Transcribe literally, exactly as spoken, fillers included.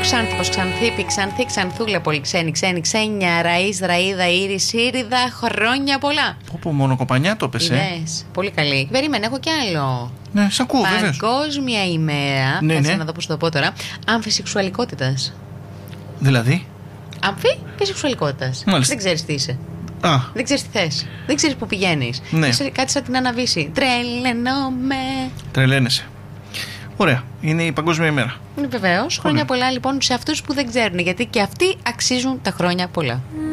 Ξάνθη, πως Ξανθήπη, Ξανθή, Ξανθούλα, πολύ ξένη, ξένη, ξένια, Ραΐς, Ραΐδα, Ήρη, Σύριδα, χρόνια πολλά. Πω πω, μόνο κοπανιά το πες, ε. Πολύ καλή. Περίμενε, έχω κι άλλο. Ναι, σ' ακούω, βέβαιως. Παγκόσμια ημέρα, ναι, κάτσε ναι. να δω πώς το πω τώρα, αμφισεξουαλικότητας. Δηλαδή. Αμφι και σεξουαλικότητας. Μάλιστα. Δεν ξέρεις τι είσαι. Α. Δεν ξέρεις τι θες. Δεν ξέρεις που πηγαίνεις. Ναι. Είσαι κάτι σαν την Αναβίση. Τρελαίνομαι. Τρελαίνεσαι. Ωραία. Είναι η Παγκόσμια ημέρα. Βεβαίως. Χρόνια πολλά λοιπόν σε αυτούς που δεν ξέρουν. Γιατί και αυτοί αξίζουν τα χρόνια πολλά.